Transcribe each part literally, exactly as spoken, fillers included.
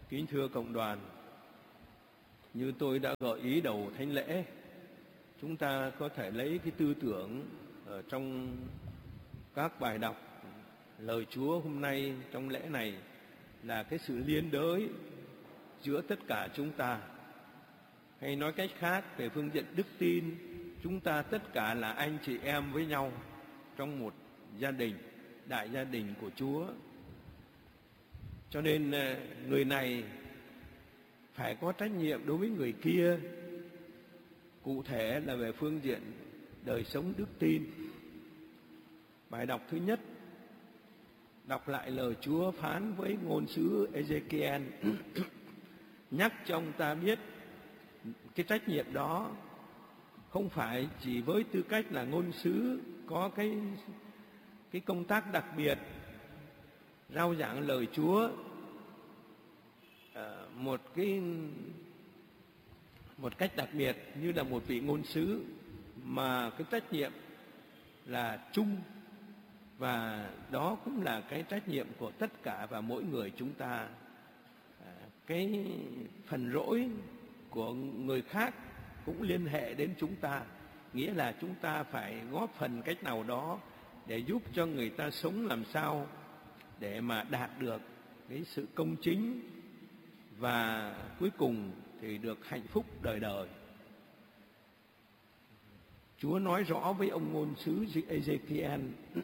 Kính thưa cộng đoàn, như tôi đã gợi ý đầu thánh lễ, chúng ta có thể lấy cái tư tưởng ở trong các bài đọc lời Chúa hôm nay trong lễ này là cái sự liên đới giữa tất cả chúng ta. Hay nói cách khác, về phương diện đức tin, chúng ta tất cả là anh chị em với nhau trong một gia đình, đại gia đình của Chúa. Cho nên người này phải có trách nhiệm đối với người kia, cụ thể là về phương diện đời sống đức tin. Bài đọc thứ nhất đọc lại lời Chúa phán với ngôn sứ Ê-giê-ki-el nhắc cho ông ta biết cái trách nhiệm đó không phải chỉ với tư cách là ngôn sứ có cái cái công tác đặc biệt rao giảng lời Chúa à, một cái một cách đặc biệt như là một vị ngôn sứ, mà cái trách nhiệm là chung, và đó cũng là cái trách nhiệm của tất cả và mỗi người chúng ta. à, cái phần lỗi của người khác cũng liên hệ đến chúng ta, nghĩa là chúng ta phải góp phần cách nào đó để giúp cho người ta sống làm sao để mà đạt được cái sự công chính và cuối cùng thì được hạnh phúc đời đời. Chúa nói rõ với ông ngôn sứ Ê-giê-ki-el,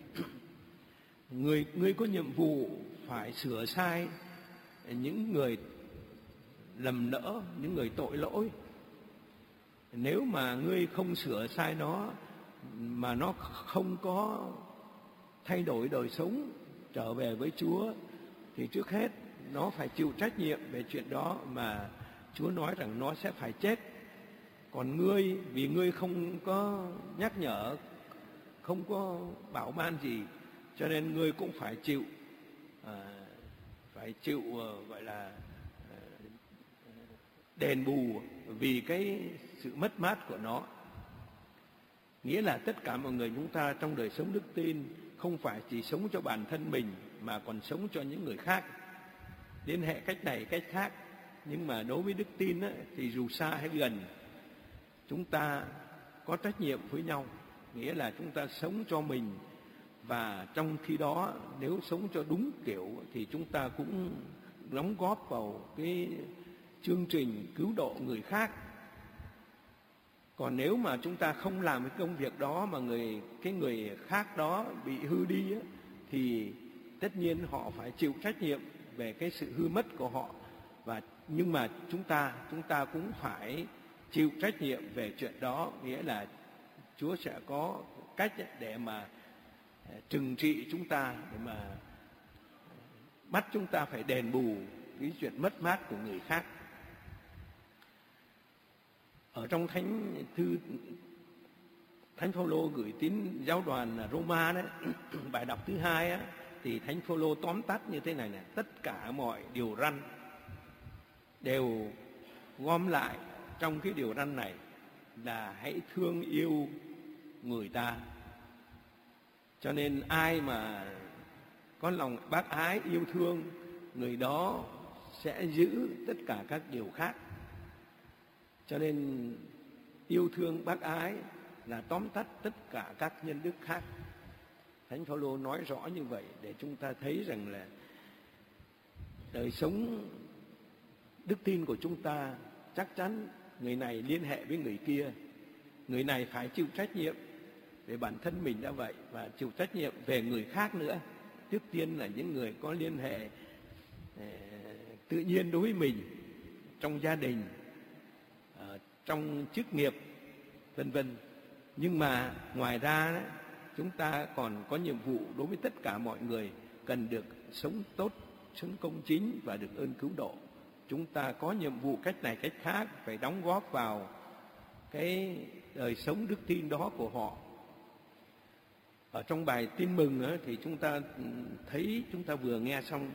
người ngươi có nhiệm vụ phải sửa sai những người lầm lỡ, những người tội lỗi. Nếu mà ngươi không sửa sai nó, mà nó không có thay đổi đời sống trở về với Chúa, thì trước hết nó phải chịu trách nhiệm về chuyện đó, mà Chúa nói rằng nó sẽ phải chết. Còn ngươi, vì ngươi không có nhắc nhở, không có bảo ban gì, cho nên ngươi cũng phải chịu à, phải chịu uh, gọi là uh, đền bù vì cái sự mất mát của nó. Nghĩa là tất cả mọi người chúng ta trong đời sống đức tin không phải chỉ sống cho bản thân mình, mà còn sống cho những người khác, liên hệ cách này cách khác. Nhưng mà đối với đức tin á, thì dù xa hay gần, chúng ta có trách nhiệm với nhau. Nghĩa là chúng ta sống cho mình, và trong khi đó nếu sống cho đúng kiểu thì chúng ta cũng đóng góp vào cái chương trình cứu độ người khác. Còn nếu mà chúng ta không làm cái công việc đó mà người cái người khác đó bị hư đi á, thì tất nhiên họ phải chịu trách nhiệm về cái sự hư mất của họ. Và nhưng mà chúng ta chúng ta cũng phải chịu trách nhiệm về chuyện đó, nghĩa là Chúa sẽ có cách để mà trừng trị chúng ta, để mà bắt chúng ta phải đền bù cái chuyện mất mát của người khác. Ở trong thánh thư Thánh Phaolô gửi tín giáo đoàn Roma đấy, bài đọc thứ hai á, thì Thánh Phaolô tóm tắt như thế này này: tất cả mọi điều răn đều gom lại trong cái điều răn này là hãy thương yêu người ta. Cho nên ai mà có lòng bác ái yêu thương, người đó sẽ giữ tất cả các điều khác. Cho nên yêu thương bác ái là tóm tắt tất cả các nhân đức khác. Thánh Phaolô nói rõ như vậy để chúng ta thấy rằng là đời sống đức tin của chúng ta chắc chắn người này liên hệ với người kia. Người này phải chịu trách nhiệm về bản thân mình đã vậy, và chịu trách nhiệm về người khác nữa. Trước tiên là những người có liên hệ tự nhiên đối với mình, trong gia đình, trong chức nghiệp, vân vân. Nhưng mà ngoài ra chúng ta còn có nhiệm vụ đối với tất cả mọi người, cần được sống tốt, sống công chính và được ơn cứu độ. Chúng ta có nhiệm vụ cách này cách khác phải đóng góp vào cái đời sống đức tin đó của họ. Ở trong bài tin mừng á, thì chúng ta thấy, chúng ta vừa nghe xong,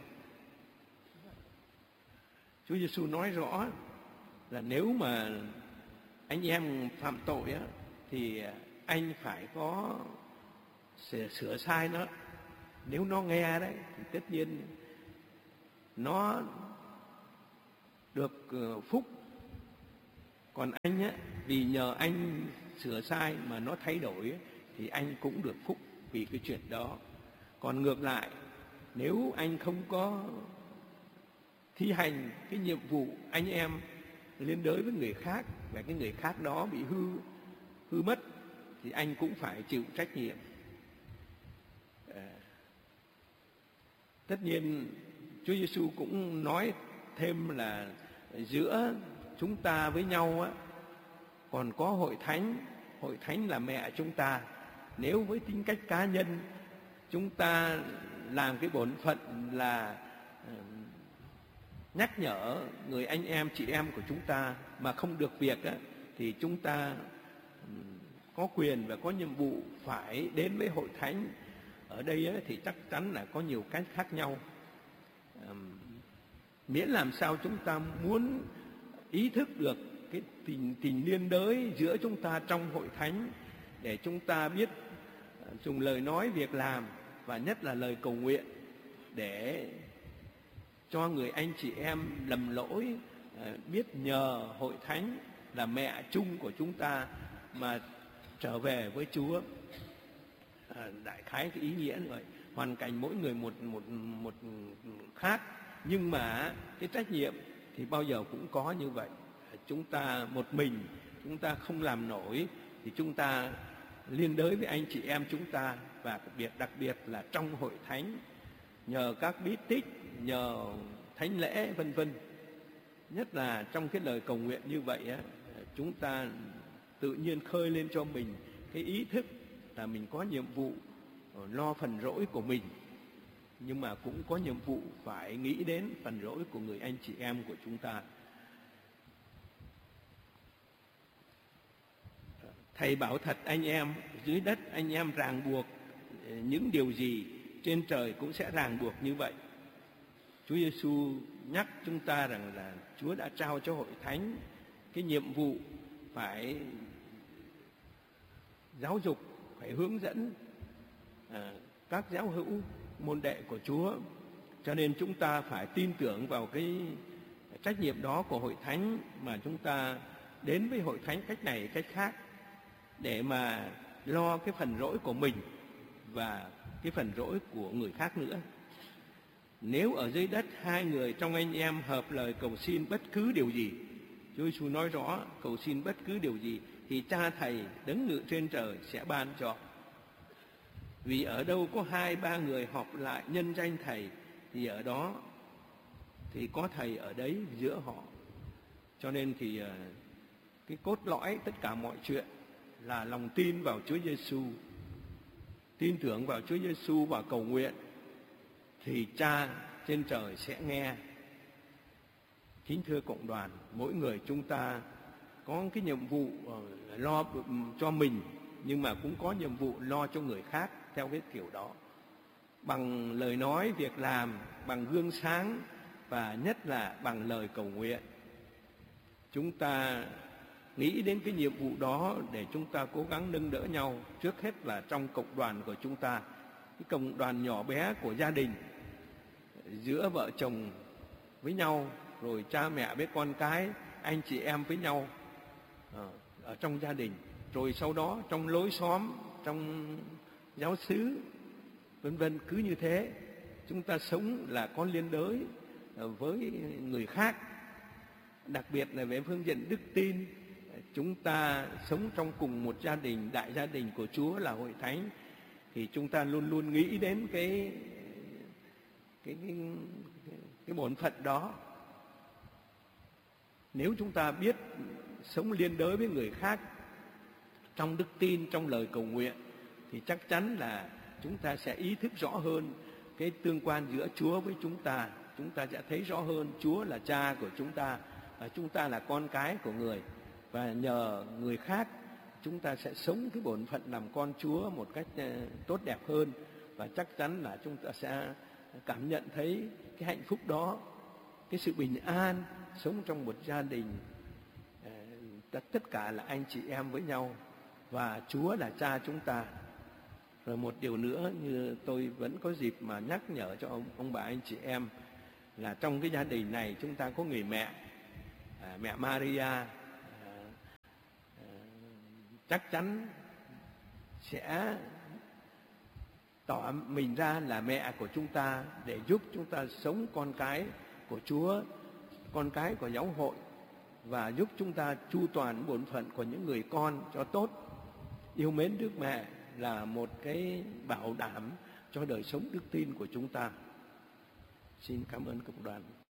Chúa Giêsu nói rõ là nếu mà anh em phạm tội á, thì anh phải có sửa, sửa sai nó. Nếu nó nghe đấy thì tất nhiên nó được phúc. Còn anh á, vì nhờ anh sửa sai mà nó thay đổi thì anh cũng được phúc vì cái chuyện đó. Còn ngược lại, nếu anh không có thi hành cái nhiệm vụ anh em liên đới với người khác và cái người khác đó bị hư hư mất thì anh cũng phải chịu trách nhiệm. À, tất nhiên Chúa Giêsu cũng nói thêm là giữa chúng ta với nhau á, còn có hội thánh. Hội thánh là mẹ chúng ta. Nếu với tính cách cá nhân chúng ta làm cái bổn phận là nhắc nhở người anh em chị em của chúng ta mà không được việc á, thì chúng ta có quyền và có nhiệm vụ phải đến với hội thánh. Ở đây á, thì chắc chắn là có nhiều cách khác nhau. À, miễn làm sao chúng ta muốn ý thức được cái tình tình liên đới giữa chúng ta trong hội thánh, để chúng ta biết dùng lời nói, việc làm và nhất là lời cầu nguyện để cho người anh chị em lầm lỗi biết nhờ hội thánh là mẹ chung của chúng ta mà trở về với Chúa. À, đại khái cái ý nghĩa rồi. Hoàn cảnh mỗi người một một một khác, nhưng mà cái trách nhiệm thì bao giờ cũng có như vậy. Chúng ta một mình chúng ta không làm nổi thì chúng ta liên đới với anh chị em chúng ta, và đặc biệt đặc biệt là trong hội thánh, nhờ các bí tích, nhờ thánh lễ vân vân. Nhất là trong cái lời cầu nguyện như vậy á, chúng ta tự nhiên khơi lên cho mình cái ý thức là mình có nhiệm vụ lo phần rỗi của mình, nhưng mà cũng có nhiệm vụ phải nghĩ đến phần rỗi của người anh chị em của chúng ta. Thầy bảo thật anh em, dưới đất anh em ràng buộc những điều gì, trên trời cũng sẽ ràng buộc như vậy. Chúa Giêsu nhắc chúng ta rằng là Chúa đã trao cho hội thánh cái nhiệm vụ phải giáo dục, phải hướng dẫn à, các giáo hữu môn đệ của Chúa. Cho nên chúng ta phải tin tưởng vào cái trách nhiệm đó của hội thánh, mà chúng ta đến với hội thánh cách này cách khác để mà lo cái phần rỗi của mình và cái phần rỗi của người khác nữa. Nếu ở dưới đất hai người trong anh em hợp lời cầu xin bất cứ điều gì, Chúa Giêsu nói rõ cầu xin bất cứ điều gì thì Cha Thầy đấng ngự trên trời sẽ ban cho. Vì ở đâu có hai ba người họp lại nhân danh Thầy thì ở đó thì có Thầy ở đấy giữa họ. Cho nên thì cái cốt lõi tất cả mọi chuyện là lòng tin vào Chúa Giêsu, tin tưởng vào Chúa Giêsu và cầu nguyện thì Cha trên trời sẽ nghe. Kính thưa cộng đoàn, mỗi người chúng ta có cái nhiệm vụ lo cho mình, nhưng mà cũng có nhiệm vụ lo cho người khác theo cái kiểu đó, bằng lời nói, việc làm, bằng gương sáng và nhất là bằng lời cầu nguyện. Chúng ta nghĩ đến cái nhiệm vụ đó để chúng ta cố gắng nâng đỡ nhau, trước hết là trong cộng đoàn của chúng ta, cái cộng đoàn nhỏ bé của gia đình, giữa vợ chồng với nhau, rồi cha mẹ với con cái, anh chị em với nhau ở trong gia đình, rồi sau đó trong lối xóm, trong giáo xứ vân vân. Cứ như thế chúng ta sống là có liên đới với người khác, đặc biệt là về phương diện đức tin. Chúng ta sống trong cùng một gia đình, đại gia đình của Chúa là hội thánh, thì chúng ta luôn luôn nghĩ đến cái cái cái, cái bổn phận đó. Nếu chúng ta biết sống liên đới với người khác trong đức tin, trong lời cầu nguyện, thì chắc chắn là chúng ta sẽ ý thức rõ hơn cái tương quan giữa Chúa với chúng ta. Chúng ta sẽ thấy rõ hơn Chúa là Cha của chúng ta và chúng ta là con cái của người. Và nhờ người khác chúng ta sẽ sống cái bổn phận làm con Chúa một cách tốt đẹp hơn. Và chắc chắn là chúng ta sẽ cảm nhận thấy cái hạnh phúc đó, cái sự bình an, sống trong một gia đình tất cả là anh chị em với nhau và Chúa là Cha chúng ta. Rồi một điều nữa như tôi vẫn có dịp mà nhắc nhở cho ông, ông bà anh chị em là trong cái gia đình này chúng ta có người mẹ, mẹ Maria à, à, chắc chắn sẽ tỏ mình ra là mẹ của chúng ta để giúp chúng ta sống con cái của Chúa, con cái của giáo hội, và giúp chúng ta chu toàn bổn phận của những người con cho tốt. Yêu mến Đức Mẹ là một cái bảo đảm cho đời sống đức tin của chúng ta. Xin cảm ơn cộng đoàn.